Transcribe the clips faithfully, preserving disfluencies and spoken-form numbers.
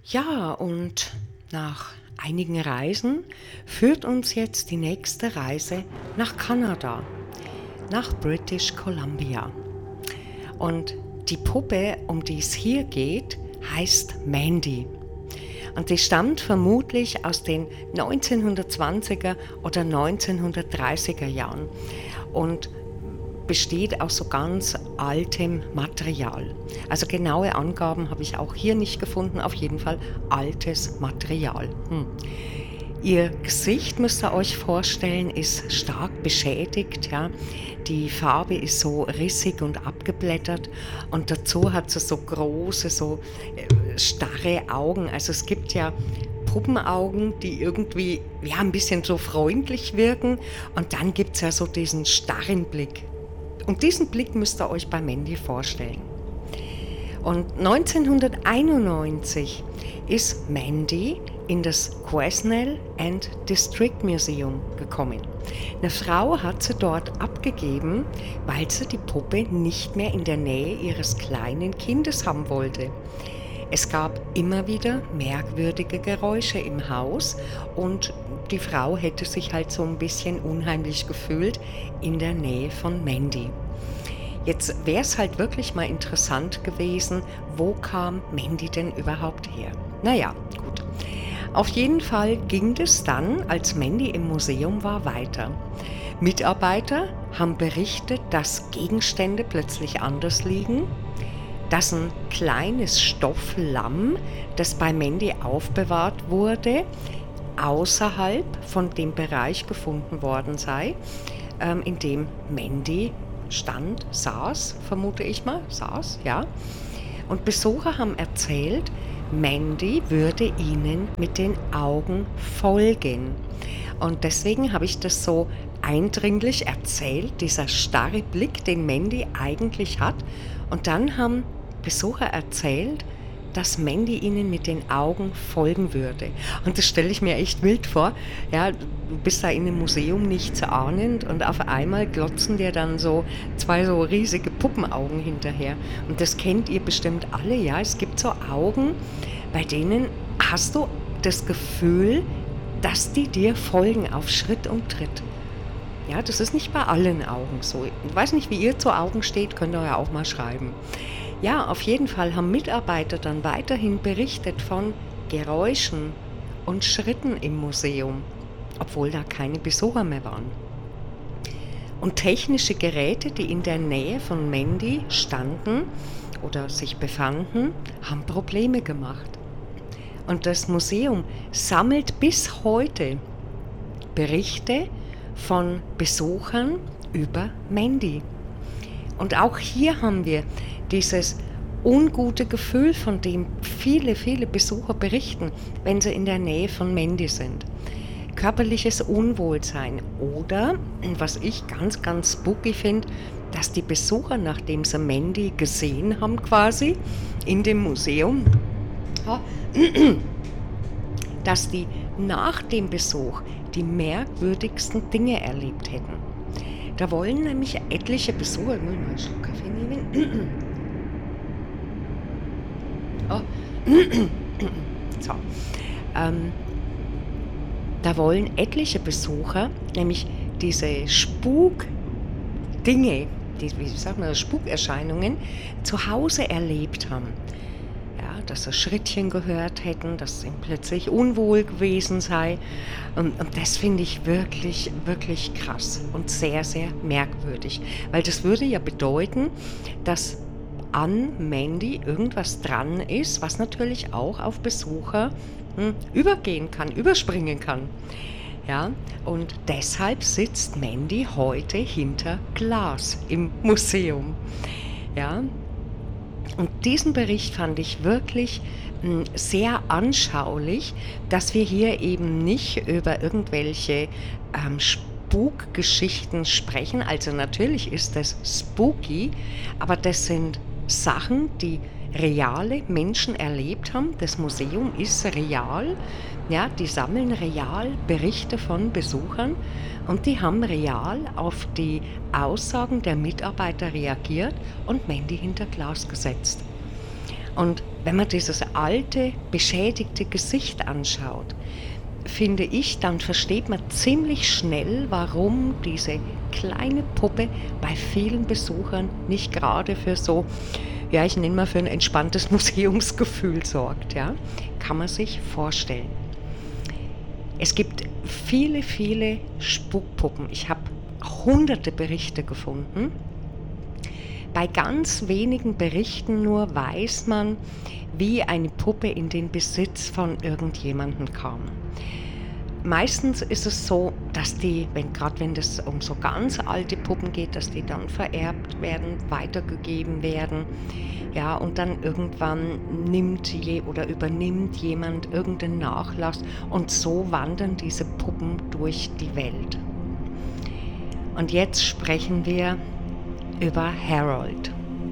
Ja, und nach einigen Reisen führt uns jetzt die nächste Reise nach Kanada, nach British Columbia. Und die Puppe, um die es hier geht, heißt Mandy. Und die stammt vermutlich aus den neunzehnhundertzwanziger oder neunzehnhundertdreißiger Jahren und besteht aus so ganz altem Material. Also genaue Angaben habe ich auch hier nicht gefunden, auf jeden Fall altes Material. Hm. Ihr Gesicht, müsst ihr euch vorstellen, ist stark beschädigt. Ja. Die Farbe ist so rissig und abgeblättert und dazu hat sie so große, so äh, starre Augen. Also es gibt ja Puppenaugen, die irgendwie ja, ein bisschen so freundlich wirken, und dann gibt es ja so diesen starren Blick. Und diesen Blick müsst ihr euch bei Mandy vorstellen. Und neunzehnhunderteinundneunzig ist Mandy in das Quesnel and District Museum gekommen. Eine Frau hat sie dort abgegeben, weil sie die Puppe nicht mehr in der Nähe ihres kleinen Kindes haben wollte. Es gab immer wieder merkwürdige Geräusche im Haus und die Frau hätte sich halt so ein bisschen unheimlich gefühlt in der Nähe von Mandy. Jetzt wäre es halt wirklich mal interessant gewesen, wo kam Mandy denn überhaupt her? Naja, gut. Auf jeden Fall ging es dann, als Mandy im Museum war, weiter. Mitarbeiter haben berichtet, dass Gegenstände plötzlich anders liegen, dass ein kleines Stofflamm, das bei Mandy aufbewahrt wurde, außerhalb von dem Bereich gefunden worden sei, ähm, in dem Mandy stand, saß, vermute ich mal, saß, ja. Und Besucher haben erzählt, Mandy würde ihnen mit den Augen folgen. Und deswegen habe ich das so eindringlich erzählt, dieser starre Blick, den Mandy eigentlich hat. Und dann haben Besucher erzählt, dass Mandy ihnen mit den Augen folgen würde. Und das stelle ich mir echt wild vor. Ja, du bist da in einem Museum nichts ahnend und auf einmal glotzen dir dann so zwei so riesige Puppenaugen hinterher. Und das kennt ihr bestimmt alle, ja. Es gibt so Augen, bei denen hast du das Gefühl, dass die dir folgen auf Schritt und Tritt. Ja, das ist nicht bei allen Augen so. Ich weiß nicht, wie ihr zu Augen steht, könnt ihr ja auch mal schreiben. Ja, auf jeden Fall haben Mitarbeiter dann weiterhin berichtet von Geräuschen und Schritten im Museum, obwohl da keine Besucher mehr waren. Und technische Geräte, die in der Nähe von Mandy standen oder sich befanden, haben Probleme gemacht. Und das Museum sammelt bis heute Berichte von Besuchern über Mandy. Und auch hier haben wir dieses ungute Gefühl, von dem viele, viele Besucher berichten, wenn sie in der Nähe von Mandy sind. Körperliches Unwohlsein oder, was ich ganz, ganz spooky finde, dass die Besucher, nachdem sie Mandy gesehen haben quasi in dem Museum, dass die nach dem Besuch die merkwürdigsten Dinge erlebt hätten. Da wollen nämlich etliche Besucher, ich muss mal einen Schluck Kaffee nehmen. Oh. So. Ähm, da wollen etliche Besucher nämlich diese Spukdinge, die, wie sagt man, Spukerscheinungen zu Hause erlebt haben. Ja, dass sie Schrittchen gehört hätten, dass es ihnen plötzlich unwohl gewesen sei. Und, und das finde ich wirklich, wirklich krass und sehr, sehr merkwürdig. Weil das würde ja bedeuten, dass an Mandy irgendwas dran ist, was natürlich auch auf Besucher hm, übergehen kann, überspringen kann. Ja, und deshalb sitzt Mandy heute hinter Glas im Museum. Ja, und diesen Bericht fand ich wirklich mh, sehr anschaulich, dass wir hier eben nicht über irgendwelche ähm, Spukgeschichten sprechen. Also natürlich ist das spooky, aber das sind Sachen, die reale Menschen erlebt haben. Das Museum ist real, ja, die sammeln real Berichte von Besuchern und die haben real auf die Aussagen der Mitarbeiter reagiert und Mandy hinter Glas gesetzt. Und wenn man dieses alte, beschädigte Gesicht anschaut, finde ich, dann versteht man ziemlich schnell, warum diese kleine Puppe bei vielen Besuchern nicht gerade für so, ja, ich nenne mal für ein entspanntes Museumsgefühl sorgt, ja. Kann man sich vorstellen. Es gibt viele, viele Spukpuppen. Ich habe hunderte Berichte gefunden. Bei ganz wenigen Berichten nur weiß man, wie eine Puppe in den Besitz von irgendjemandem kam. Meistens ist es so, dass die, wenn, gerade wenn es um so ganz alte Puppen geht, dass die dann vererbt werden, weitergegeben werden. Ja, und dann irgendwann nimmt je oder übernimmt jemand irgendeinen Nachlass und so wandern diese Puppen durch die Welt. Und jetzt sprechen wir über Harold.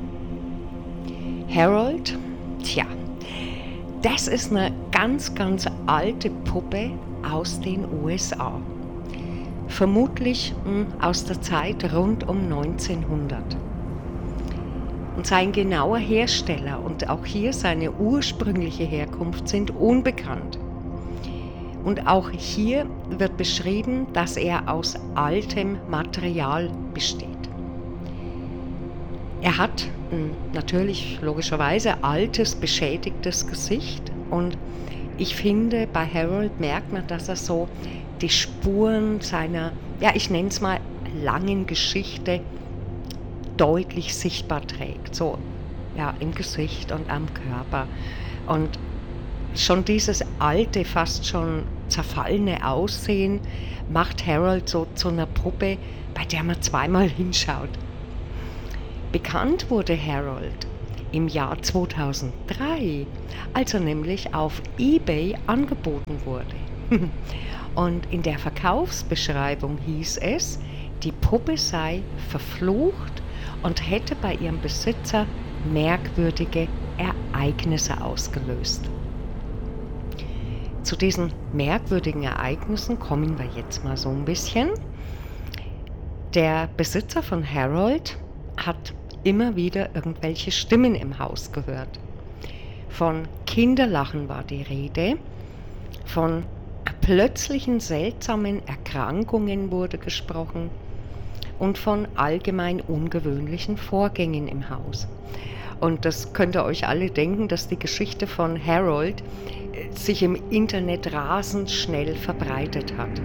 Harold, tja, das ist eine ganz, ganz alte Puppe aus den U S A. Vermutlich mh, aus der Zeit rund um neunzehnhundert. Und sein genauer Hersteller und auch hier seine ursprüngliche Herkunft sind unbekannt. Und auch hier wird beschrieben, dass er aus altem Material besteht. Er hat ein natürlich logischerweise altes, beschädigtes Gesicht und ich finde, bei Harold merkt man, dass er so die Spuren seiner, ja, ich nenne es mal, langen Geschichte deutlich sichtbar trägt, so ja, im Gesicht und am Körper. Und schon dieses alte, fast schon zerfallene Aussehen macht Harold so zu einer Puppe, bei der man zweimal hinschaut. Bekannt wurde Harold im Jahr zweitausenddrei, als er nämlich auf eBay angeboten wurde. Und in der Verkaufsbeschreibung hieß es, die Puppe sei verflucht und hätte bei ihrem Besitzer merkwürdige Ereignisse ausgelöst. Zu diesen merkwürdigen Ereignissen kommen wir jetzt mal so ein bisschen. Der Besitzer von Harold hat immer wieder irgendwelche Stimmen im Haus gehört. Von Kinderlachen war die Rede, von plötzlichen seltsamen Erkrankungen wurde gesprochen und von allgemein ungewöhnlichen Vorgängen im Haus. Und das könnt ihr euch alle denken, dass die Geschichte von Harold sich im Internet rasend schnell verbreitet hat.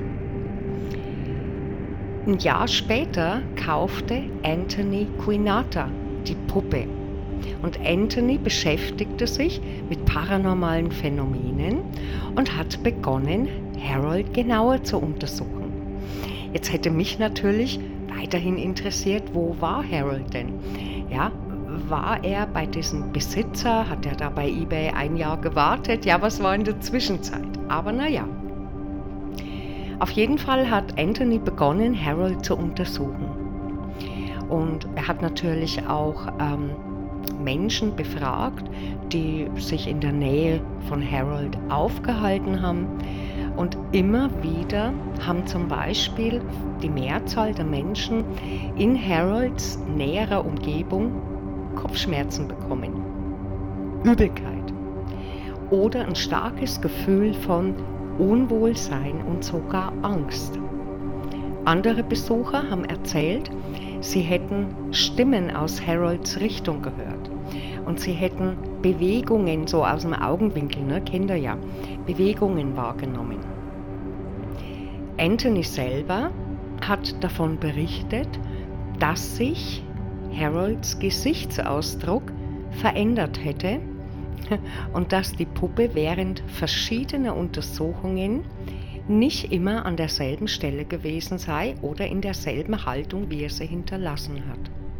Ein Jahr später kaufte Anthony Quinata die Puppe. Und Anthony beschäftigte sich mit paranormalen Phänomenen und hat begonnen, Harold genauer zu untersuchen. Jetzt hätte mich natürlich weiterhin interessiert, wo war Harold denn? Ja, war er bei diesem Besitzer? Hat er da bei eBay ein Jahr gewartet? Ja, was war in der Zwischenzeit? Aber naja. Auf jeden Fall hat Anthony begonnen, Harold zu untersuchen. Und er hat natürlich auch ähm, Menschen befragt, die sich in der Nähe von Harold aufgehalten haben. Und immer wieder haben zum Beispiel die Mehrzahl der Menschen in Harolds näherer Umgebung Kopfschmerzen bekommen, Übelkeit oder ein starkes Gefühl von Unwohlsein und sogar Angst. Andere Besucher haben erzählt, sie hätten Stimmen aus Harolds Richtung gehört und sie hätten Bewegungen so aus dem Augenwinkel, ne, kennt ihr ja, Bewegungen wahrgenommen. Anthony selber hat davon berichtet, dass sich Harolds Gesichtsausdruck verändert hätte und dass die Puppe während verschiedener Untersuchungen nicht immer an derselben Stelle gewesen sei oder in derselben Haltung, wie er sie hinterlassen hat.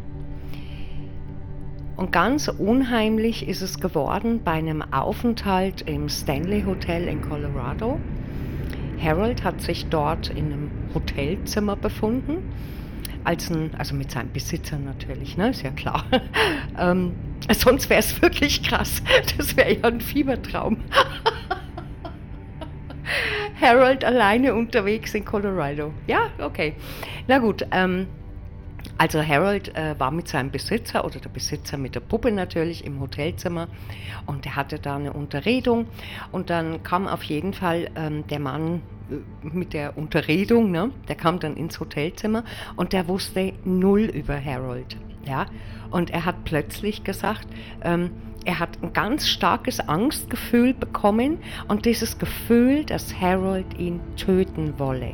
Und ganz unheimlich ist es geworden bei einem Aufenthalt im Stanley Hotel in Colorado. Harold hat sich dort in einem Hotelzimmer befunden, als ein, also mit seinem Besitzer natürlich, ne, ist ja klar. ähm, sonst wäre es wirklich krass, das wäre ja ein Fiebertraum. Harold alleine unterwegs in Colorado. Ja, okay. Na gut, ähm, Also Harold äh, war mit seinem Besitzer oder der Besitzer mit der Puppe natürlich im Hotelzimmer und er hatte da eine Unterredung und dann kam auf jeden Fall ähm, der Mann äh, mit der Unterredung, ne? Der kam dann ins Hotelzimmer und der wusste null über Harold, ja, und er hat plötzlich gesagt, ähm, er hat ein ganz starkes Angstgefühl bekommen und dieses Gefühl, dass Harold ihn töten wolle.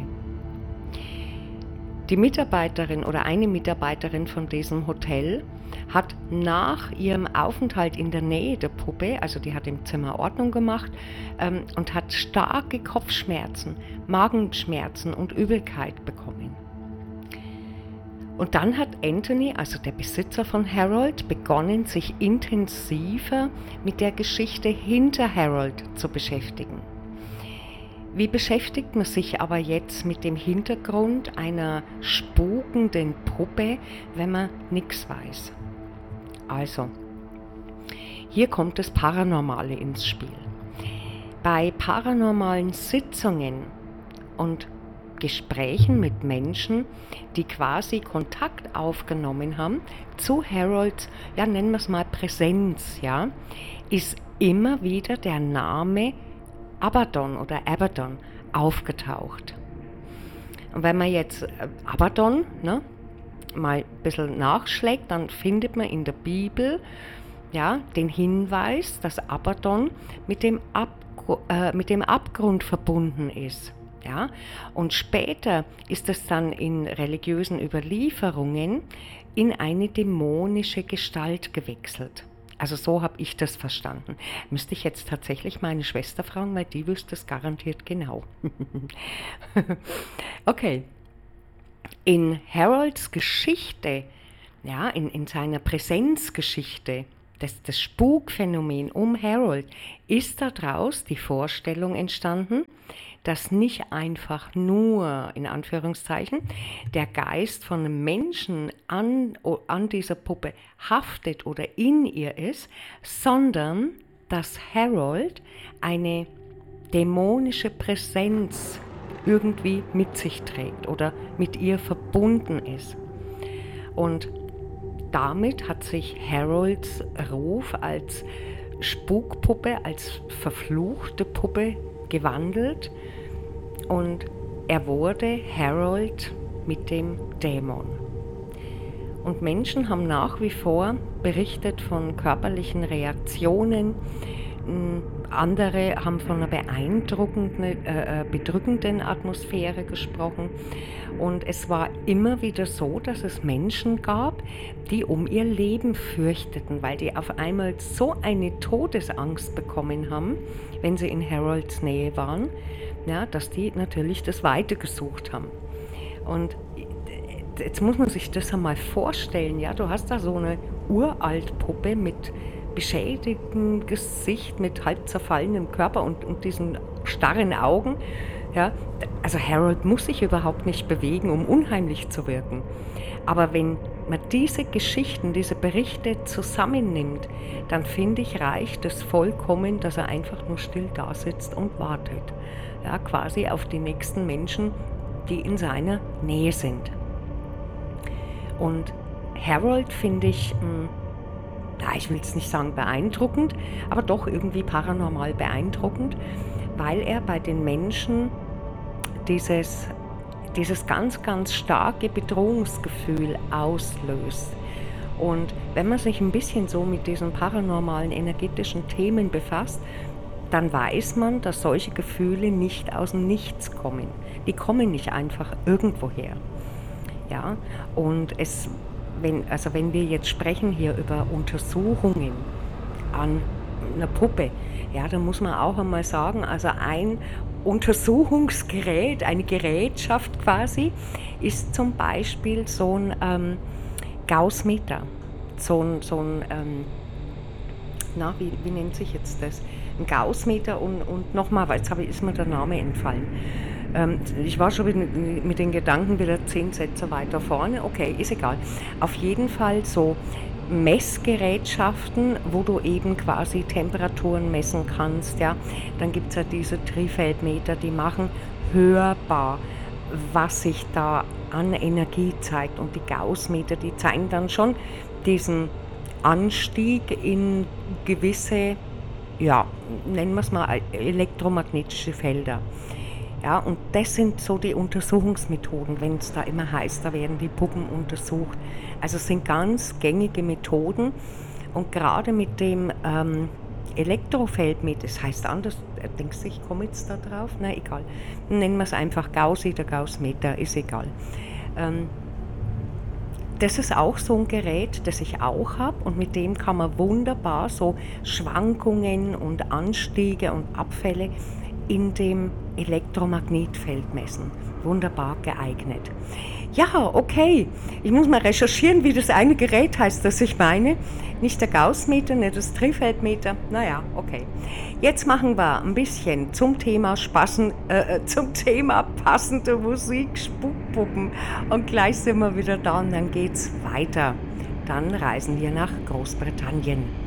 Die Mitarbeiterin oder eine Mitarbeiterin von diesem Hotel hat nach ihrem Aufenthalt in der Nähe der Puppe, also die hat im Zimmer Ordnung gemacht ähm, und hat starke Kopfschmerzen, Magenschmerzen und Übelkeit bekommen. Und dann hat Anthony, also der Besitzer von Harold, begonnen, sich intensiver mit der Geschichte hinter Harold zu beschäftigen. Wie beschäftigt man sich aber jetzt mit dem Hintergrund einer spukenden Puppe, wenn man nichts weiß? Also, hier kommt das Paranormale ins Spiel. Bei paranormalen Sitzungen und Gesprächen mit Menschen, die quasi Kontakt aufgenommen haben zu Harolds, ja, nennen wir es mal Präsenz, ja, ist immer wieder der Name Abaddon oder Abaddon aufgetaucht. Und wenn man jetzt Abaddon, ne, mal ein bisschen nachschlägt, dann findet man in der Bibel, ja, den Hinweis, dass Abaddon mit dem, Abgr- äh, mit dem Abgrund verbunden ist. Ja? Und später ist es dann in religiösen Überlieferungen in eine dämonische Gestalt gewechselt. Also so habe ich das verstanden. Müsste ich jetzt tatsächlich meine Schwester fragen, weil die wüsste es garantiert genau. Okay. In Harolds Geschichte, ja, in, in seiner Präsenzgeschichte, das, das Spukphänomen um Harold, ist daraus die Vorstellung entstanden, dass nicht einfach nur, in Anführungszeichen, der Geist von einem Menschen an, an dieser Puppe haftet oder in ihr ist, sondern dass Harold eine dämonische Präsenz irgendwie mit sich trägt oder mit ihr verbunden ist. Und damit hat sich Harolds Ruf als Spukpuppe, als verfluchte Puppe gewandelt und er wurde Harold mit dem Dämon. Und Menschen haben nach wie vor berichtet von körperlichen Reaktionen. Andere haben von einer beeindruckenden, äh, bedrückenden Atmosphäre gesprochen. Und es war immer wieder so, dass es Menschen gab, die um ihr Leben fürchteten, weil die auf einmal so eine Todesangst bekommen haben, wenn sie in Harolds Nähe waren, ja, dass die natürlich das Weite gesucht haben. Und jetzt muss man sich das einmal vorstellen, ja, du hast da so eine Uraltpuppe mit beschädigtem Gesicht, mit halb zerfallenem Körper und, und diesen starren Augen. Ja, also Harold muss sich überhaupt nicht bewegen, um unheimlich zu wirken. Aber wenn man diese Geschichten, diese Berichte zusammennimmt, dann finde ich, reicht es vollkommen, dass er einfach nur still da sitzt und wartet. Ja, quasi auf die nächsten Menschen, die in seiner Nähe sind. Und Harold finde ich, mh, ja, ich will es nicht sagen beeindruckend, aber doch irgendwie paranormal beeindruckend, weil er bei den Menschen dieses, dieses ganz, ganz starke Bedrohungsgefühl auslöst. Und wenn man sich ein bisschen so mit diesen paranormalen, energetischen Themen befasst, dann weiß man, dass solche Gefühle nicht aus dem Nichts kommen. Die kommen nicht einfach irgendwoher. Ja, und es, wenn, also wenn wir jetzt sprechen hier über Untersuchungen an einer Puppe, ja, dann muss man auch einmal sagen, also ein Untersuchungsgerät, eine Gerätschaft quasi, ist zum Beispiel so ein ähm, Gaussmeter, so ein, so ein ähm, na, wie, wie nennt sich jetzt das? Ein Gaussmeter und, und nochmal, weil jetzt habe ich, ist mir der Name entfallen. Ähm, ich war schon mit, mit den Gedanken wieder zehn Sätze weiter vorne. Okay, ist egal. Auf jeden Fall so Messgerätschaften, wo du eben quasi Temperaturen messen kannst. Ja? Dann gibt es ja diese Trifeldmeter, die machen hörbar was sich da an Energie zeigt. Und die Gaußmeter, die zeigen dann schon diesen Anstieg in gewisse, ja, nennen wir es mal elektromagnetische Felder. Ja, und das sind so die Untersuchungsmethoden, wenn es da immer heißt, da werden die Puppen untersucht. Also es sind ganz gängige Methoden und gerade mit dem ähm, Elektrofeldmeter, das heißt anders, denkst du, ich komme jetzt da drauf? Na egal, nennen wir es einfach Gauss oder Gaußmeter, ist egal. Ähm, Das ist auch so ein Gerät, das ich auch habe und mit dem kann man wunderbar so Schwankungen und Anstiege und Abfälle in dem Elektromagnetfeld messen. Wunderbar geeignet. Ja, okay. Ich muss mal recherchieren, wie das eine Gerät heißt, das ich meine. Nicht der Gaußmeter, nicht das Trifeldmeter. Naja, okay. Jetzt machen wir ein bisschen zum Thema Spaßen, äh, zum Thema passende Musik, Spukpuppen. Und gleich sind wir wieder da und dann geht's weiter. Dann reisen wir nach Großbritannien.